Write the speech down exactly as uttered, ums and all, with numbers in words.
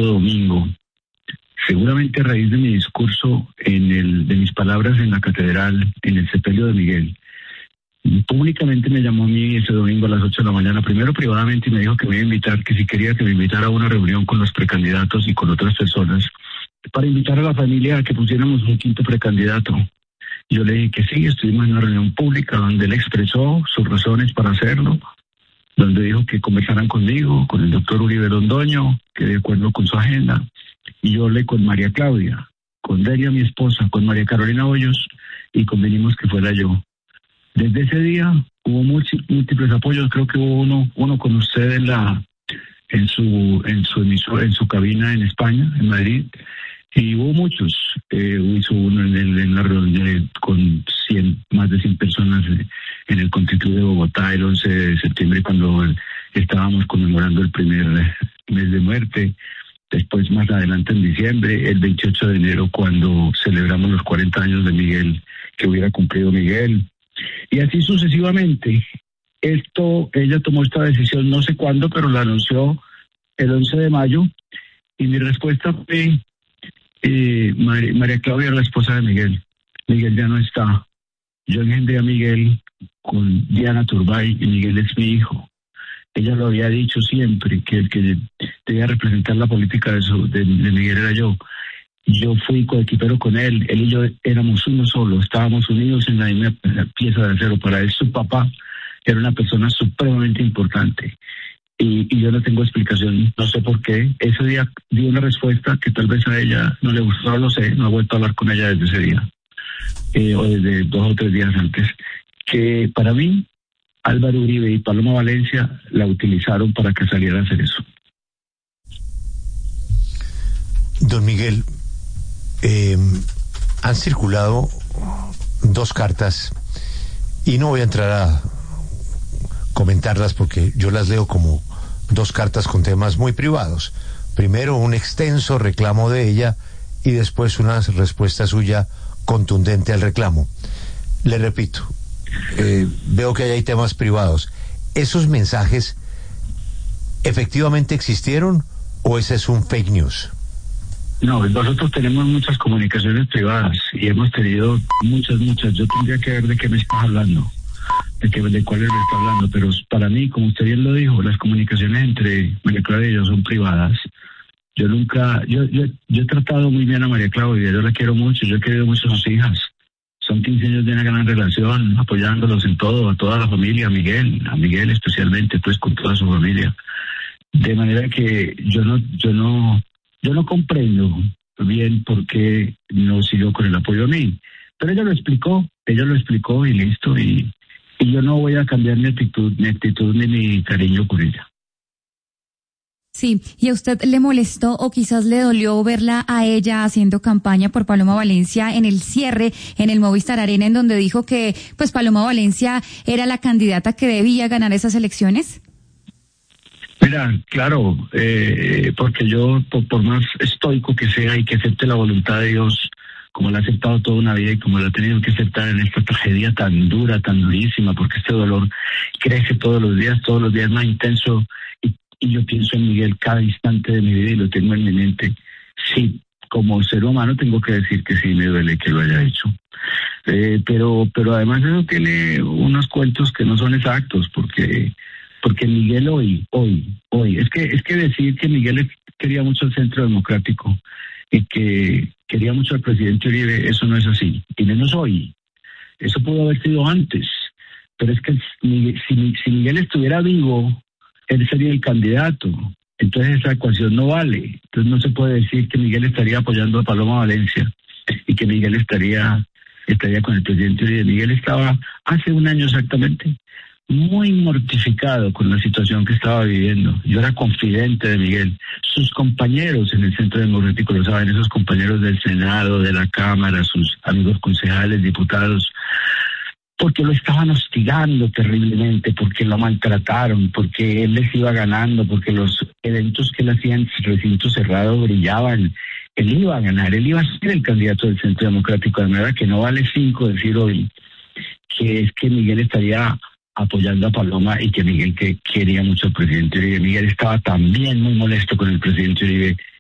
Santo Domingo, seguramente a raíz de mi discurso, en el de mis palabras en la catedral, en el sepelio de Miguel, públicamente me llamó a mí ese domingo a las ocho de la mañana, primero privadamente, y me dijo que me iba a invitar, que si quería que me invitara a una reunión con los precandidatos y con otras personas, para invitar a la familia a que pusiéramos un quinto precandidato. Yo le dije que sí, estuvimos en una reunión pública donde él expresó sus razones para hacerlo, donde dijo que conversaran conmigo, con el doctor Uribe Londoño, que de acuerdo con su agenda, y yo le con María Claudia, con Delia, mi esposa, con María Carolina Hoyos, y convenimos que fuera yo. Desde ese día hubo múltiples apoyos, creo que hubo uno, uno con usted en la, en su, en su emisor, en su cabina en España, en Madrid, y hubo muchos. Eh, hizo uno en, el, en la reunión con cien, más de cien personas en el Constituto de Bogotá el once de septiembre, cuando estábamos conmemorando el primer mes de muerte. Después, más adelante en diciembre, el veintiocho de enero, cuando celebramos los cuarenta años de Miguel, que hubiera cumplido Miguel. Y así sucesivamente. Esto, ella tomó esta decisión no sé cuándo, pero la anunció el once de mayo, y mi respuesta fue, eh, María, María Claudia es la esposa de Miguel. Miguel ya no está. Yo engendré a Miguel con Diana Turbay, y Miguel es mi hijo. Ella lo había dicho siempre, que el que debía representar la política de, su, de, de Miguel era yo. Yo fui coequipero con él, él y yo éramos uno solo, estábamos unidos en la misma pieza de acero. Para él, su papá era una persona supremamente importante. Y, y yo no tengo explicación, no sé por qué. Ese día dio una respuesta que tal vez a ella no le gustó, no lo sé, no he vuelto a hablar con ella desde ese día, eh, o desde dos o tres días antes, que para mí, Álvaro Uribe y Paloma Valencia la utilizaron para que saliera a hacer eso. Don Miguel, eh, han circulado dos cartas, y no voy a entrar a comentarlas porque yo las leo como dos cartas con temas muy privados. Primero un extenso reclamo de ella, y después una respuesta suya contundente al reclamo. Le repito, eh, veo que hay temas privados. ¿Esos mensajes efectivamente existieron o ese es un fake news? No, nosotros tenemos muchas comunicaciones privadas y hemos tenido muchas, muchas. Yo tendría que ver de qué me estás hablando, de, qué, de cuáles me está hablando, pero para mí, como usted bien lo dijo, las comunicaciones entre María Claudia y yo son privadas. Yo nunca, yo, yo, yo he tratado muy bien a María Claudia, yo la quiero mucho, yo he querido mucho a sus hijas. Son quince años de una gran relación, apoyándolos en todo, a toda la familia, a Miguel, a Miguel especialmente, pues con toda su familia. De manera que yo no, yo no, yo no comprendo bien por qué no siguió con el apoyo a mí. Pero ella lo explicó, ella lo explicó y listo, y, y yo no voy a cambiar mi actitud, mi actitud ni mi cariño por ella. Sí, ¿y a usted le molestó o quizás le dolió verla a ella haciendo campaña por Paloma Valencia en el cierre en el Movistar Arena, en donde dijo que pues Paloma Valencia era la candidata que debía ganar esas elecciones? Mira, claro, eh, porque yo, por, por más estoico que sea y que acepte la voluntad de Dios, como la ha aceptado toda una vida y como la ha tenido que aceptar en esta tragedia tan dura, tan durísima, porque este dolor crece todos los días, todos los días más intenso, y, y yo pienso en Miguel cada instante de mi vida y lo tengo en mi mente. Sí, como ser humano tengo que decir que sí me duele que lo haya hecho. Eh, pero, pero además eso tiene unos cuentos que no son exactos, porque... Porque Miguel hoy, hoy, hoy, es que es que decir que Miguel quería mucho el Centro Democrático y que quería mucho al presidente Uribe, eso no es así, y menos hoy. Eso pudo haber sido antes, pero es que si, si Miguel estuviera vivo, él sería el candidato. Entonces esa ecuación no vale. Entonces no se puede decir que Miguel estaría apoyando a Paloma Valencia y que Miguel estaría, estaría con el presidente Uribe. Miguel estaba hace un año exactamente muy mortificado con la situación que estaba viviendo. Yo era confidente de Miguel. Sus compañeros en el Centro Democrático lo saben, esos compañeros del Senado, de la Cámara, sus amigos concejales, diputados, porque lo estaban hostigando terriblemente, porque lo maltrataron, porque él les iba ganando, porque los eventos que él hacía en recinto cerrado brillaban. Él iba a ganar, él iba a ser el candidato del Centro Democrático, de manera que no vale cinco decir hoy que es que Miguel estaría apoyando a Paloma y que Miguel que quería mucho al presidente Uribe. Miguel estaba también muy molesto con el presidente Uribe